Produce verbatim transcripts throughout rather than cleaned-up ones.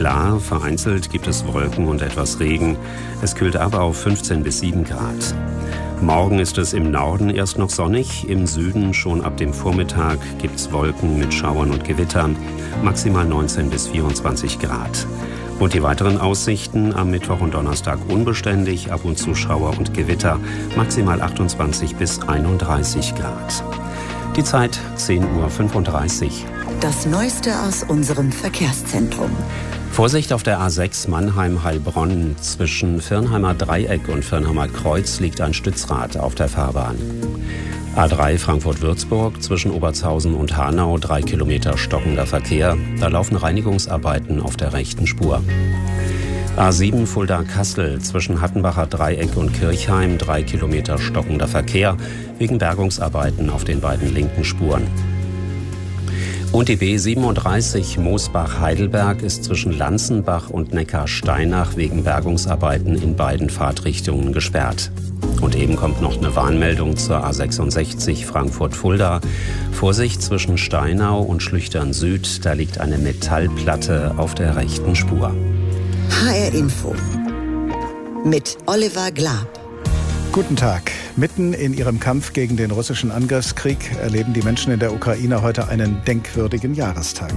klar, vereinzelt gibt es Wolken und etwas Regen. Es kühlt ab auf fünfzehn bis sieben Grad. Morgen ist es im Norden erst noch sonnig, im Süden schon ab dem Vormittag gibt es Wolken mit Schauern und Gewittern, maximal neunzehn bis vierundzwanzig Grad. Und die weiteren Aussichten am Mittwoch und Donnerstag unbeständig, ab und zu Schauer und Gewitter, maximal achtundzwanzig bis einunddreißig Grad. Die Zeit zehn Uhr fünfunddreißig. Das Neueste aus unserem Verkehrszentrum. Vorsicht auf der A sechs Mannheim-Heilbronn. Zwischen Firnheimer Dreieck und Firnheimer Kreuz liegt ein Stützrad auf der Fahrbahn. A drei Frankfurt-Würzburg zwischen Obertshausen und Hanau, drei Kilometer stockender Verkehr. Da laufen Reinigungsarbeiten auf der rechten Spur. A sieben Fulda-Kassel zwischen Hattenbacher Dreieck und Kirchheim, drei Kilometer stockender Verkehr wegen Bergungsarbeiten auf den beiden linken Spuren. Und die B siebenunddreißig Moosbach-Heidelberg ist zwischen Lanzenbach und Neckarsteinach wegen Bergungsarbeiten in beiden Fahrtrichtungen gesperrt. Und eben kommt noch eine Warnmeldung zur A sechsundsechzig Frankfurt-Fulda. Vorsicht zwischen Steinau und Schlüchtern Süd, da liegt eine Metallplatte auf der rechten Spur. H R Info mit Oliver Glab. Guten Tag. Mitten in ihrem Kampf gegen den russischen Angriffskrieg erleben die Menschen in der Ukraine heute einen denkwürdigen Jahrestag.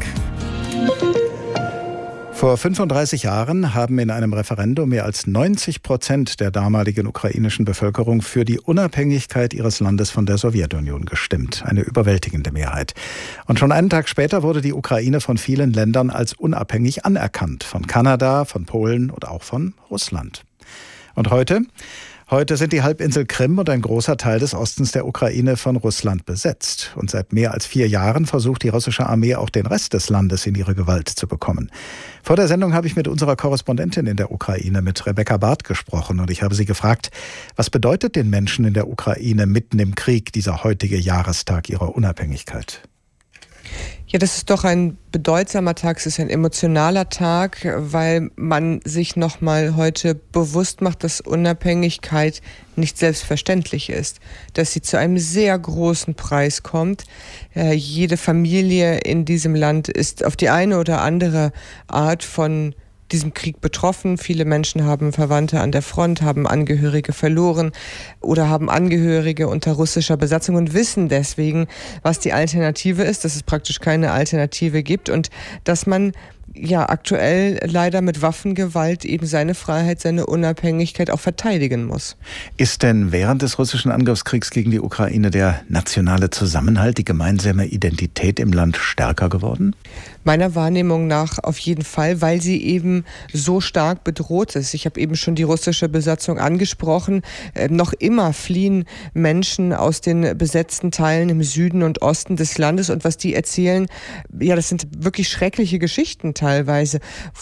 Vor fünfunddreißig Jahren haben in einem Referendum mehr als neunzig Prozent der damaligen ukrainischen Bevölkerung für die Unabhängigkeit ihres Landes von der Sowjetunion gestimmt. Eine überwältigende Mehrheit. Und schon einen Tag später wurde die Ukraine von vielen Ländern als unabhängig anerkannt. Von Kanada, von Polen und auch von Russland. Und heute? Heute sind die Halbinsel Krim und ein großer Teil des Ostens der Ukraine von Russland besetzt. Und seit mehr als vier Jahren versucht die russische Armee auch den Rest des Landes in ihre Gewalt zu bekommen. Vor der Sendung habe ich mit unserer Korrespondentin in der Ukraine, mit Rebecca Barth, gesprochen. Und ich habe sie gefragt, was bedeutet den Menschen in der Ukraine mitten im Krieg dieser heutige Jahrestag ihrer Unabhängigkeit? Ja, das ist doch ein bedeutsamer Tag, es ist ein emotionaler Tag, weil man sich nochmal heute bewusst macht, dass Unabhängigkeit nicht selbstverständlich ist, dass sie zu einem sehr großen Preis kommt. Äh, jede Familie in diesem Land ist auf die eine oder andere Art von diesem Krieg betroffen. Viele Menschen haben Verwandte an der Front, haben Angehörige verloren oder haben Angehörige unter russischer Besatzung und wissen deswegen, was die Alternative ist, dass es praktisch keine Alternative gibt und dass man ja aktuell leider mit Waffengewalt eben seine Freiheit, seine Unabhängigkeit auch verteidigen muss. Ist denn während des russischen Angriffskriegs gegen die Ukraine der nationale Zusammenhalt, die gemeinsame Identität im Land stärker geworden? Meiner Wahrnehmung nach auf jeden Fall, weil sie eben so stark bedroht ist. Ich habe eben schon die russische Besatzung angesprochen. Äh, noch immer fliehen Menschen aus den besetzten Teilen im Süden und Osten des Landes und was die erzählen, ja, das sind wirklich schreckliche Geschichten teilweise,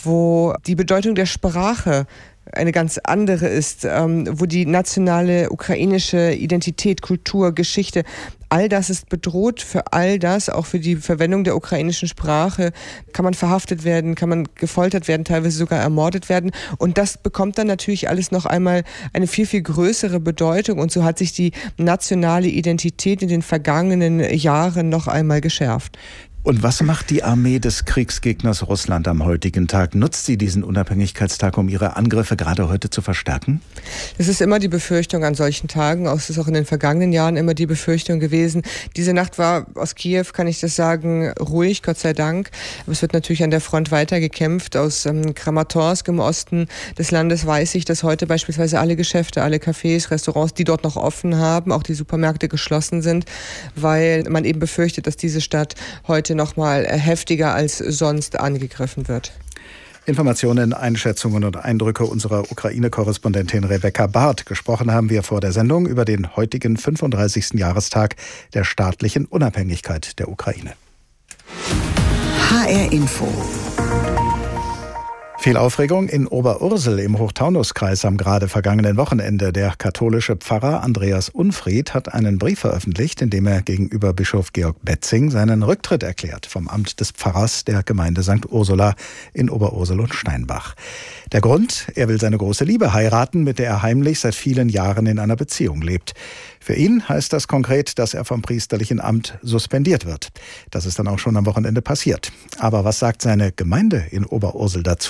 wo die Bedeutung der Sprache eine ganz andere ist, ähm, wo die nationale ukrainische Identität, Kultur, Geschichte, all das ist bedroht. Für all das, auch für die Verwendung der ukrainischen Sprache, kann man verhaftet werden, kann man gefoltert werden, teilweise sogar ermordet werden. Und das bekommt dann natürlich alles noch einmal eine viel, viel größere Bedeutung. Und so hat sich die nationale Identität in den vergangenen Jahren noch einmal geschärft. Und was macht die Armee des Kriegsgegners Russland am heutigen Tag? Nutzt sie diesen Unabhängigkeitstag, um ihre Angriffe gerade heute zu verstärken? Es ist immer die Befürchtung an solchen Tagen, auch es ist auch in den vergangenen Jahren immer die Befürchtung gewesen. Diese Nacht war aus Kiew, kann ich das sagen, ruhig, Gott sei Dank. Aber es wird natürlich an der Front weiter gekämpft. Aus ähm, Kramatorsk im Osten des Landes weiß ich, dass heute beispielsweise alle Geschäfte, alle Cafés, Restaurants, die dort noch offen haben, auch die Supermärkte geschlossen sind, weil man eben befürchtet, dass diese Stadt heute noch mal heftiger als sonst angegriffen wird. Informationen, Einschätzungen und Eindrücke unserer Ukraine-Korrespondentin Rebecca Barth. Gesprochen haben wir vor der Sendung über den heutigen fünfunddreißigsten Jahrestag der staatlichen Unabhängigkeit der Ukraine. H R Info. Viel Aufregung in Oberursel im Hochtaunuskreis am gerade vergangenen Wochenende. Der katholische Pfarrer Andreas Unfried hat einen Brief veröffentlicht, in dem er gegenüber Bischof Georg Betzing seinen Rücktritt erklärt vom Amt des Pfarrers der Gemeinde Sankt Ursula in Oberursel und Steinbach. Der Grund? Er will seine große Liebe heiraten, mit der er heimlich seit vielen Jahren in einer Beziehung lebt. Für ihn heißt das konkret, dass er vom priesterlichen Amt suspendiert wird. Das ist dann auch schon am Wochenende passiert. Aber was sagt seine Gemeinde in Oberursel dazu?